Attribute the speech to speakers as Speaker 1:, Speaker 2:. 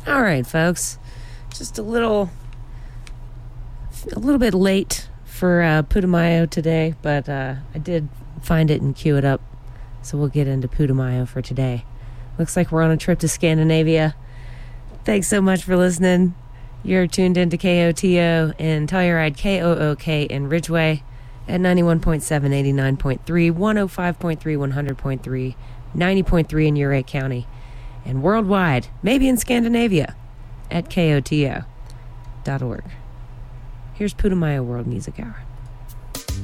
Speaker 1: All right, folks. Just a little bit late for Putumayo today, but I did find it and queue it up. So we'll get into Putumayo for today. Looks like we're on a trip to Scandinavia. Thanks so much for listening. You're tuned into KOTO in Telluride, KOOK in Ridgeway at 91.7, 89.3, 105.3, 100.3, 90.3 in Ouray County, and worldwide, maybe in Scandinavia, at KOTO.org. Here's Putumayo World Music Hour.